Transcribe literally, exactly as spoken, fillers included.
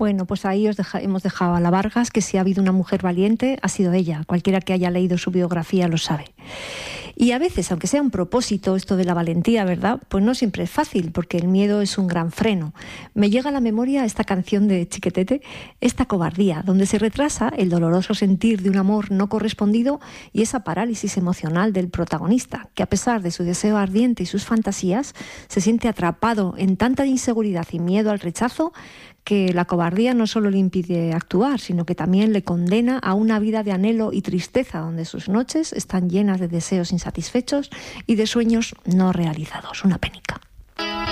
Bueno, pues ahí os deja, hemos dejado a la Vargas, que si ha habido una mujer valiente, ha sido ella. Cualquiera que haya leído su biografía lo sabe. Y a veces, aunque sea un propósito esto de la valentía, ¿verdad?, pues no siempre es fácil, porque el miedo es un gran freno. Me llega a la memoria esta canción de Chiquetete, Esta cobardía, donde se retrasa el doloroso sentir de un amor no correspondido y esa parálisis emocional del protagonista, que a pesar de su deseo ardiente y sus fantasías, se siente atrapado en tanta inseguridad y miedo al rechazo que la cobardía no solo le impide actuar, sino que también le condena a una vida de anhelo y tristeza, donde sus noches están llenas de deseos insatisfechos y de sueños no realizados. Una penica.